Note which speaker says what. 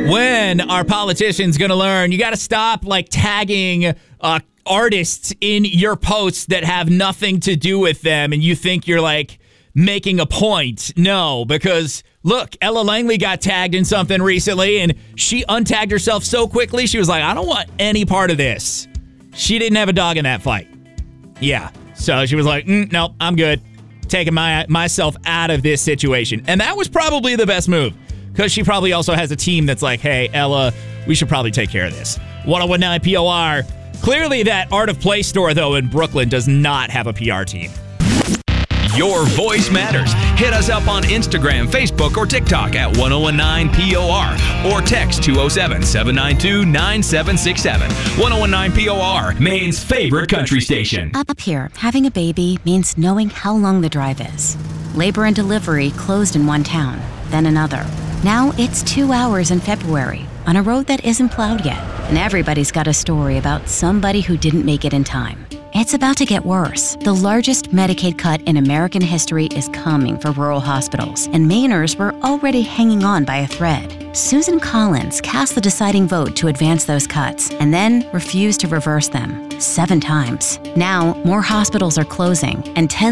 Speaker 1: When are politicians going to learn? You got to stop tagging artists in your posts that have nothing to do with them, and you think you're making a point. No, because look, Ella Langley got tagged in something recently, and she untagged herself so quickly. She was like, I don't want any part of this. She didn't have a dog in that fight. Yeah. So she was like, no, I'm good. Taking myself out of this situation. And that was probably the best move, because she probably also has a team that's like, hey, Ella, we should probably take care of this. 1019 POR. Clearly that Art of Play store, though, in Brooklyn does not have a PR team.
Speaker 2: Your voice matters. Hit us up on Instagram, Facebook, or TikTok at 1019POR or text 207-792-9767. 1019 POR, Maine's favorite country station.
Speaker 3: Up here, having a baby means knowing how long the drive is. Labor and delivery closed in one town, then another. Now it's 2 hours in February on a road that isn't plowed yet. And everybody's got a story about somebody who didn't make it in time. It's about to get worse. The largest Medicaid cut in American history is coming for rural hospitals, and Mainers were already hanging on by a thread. Susan Collins cast the deciding vote to advance those cuts, and then refused to reverse them 7 times. Now, more hospitals are closing, and 10